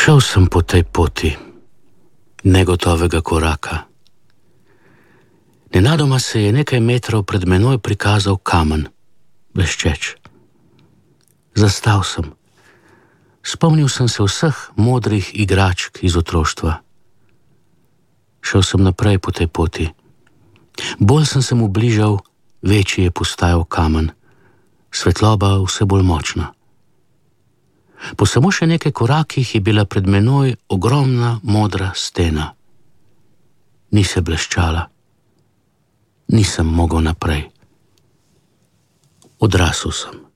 Šel sem po tej poti negotovega koraka. Nenadoma se je nekaj metrov pred menoj prikazal kamen, bleščeč. Zastal sem. Spomnil sem se vseh modrih igračk iz otroštva. Šel sem naprej po tej poti. Bolj sem se mu bližal, večji je postajal kamen, svetloba vse bolj močna. Po samo še nekaj korakih je bila pred menoj ogromna modra stena. Ni se bleščala. Nisem mogel naprej. Odrasel sem.